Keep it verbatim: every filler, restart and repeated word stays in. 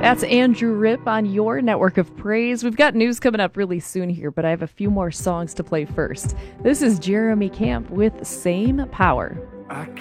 That's Andrew Ripp on your network of praise. We've got news coming up really soon here, but I have a few more songs to play first. This is Jeremy Camp with Same Power. I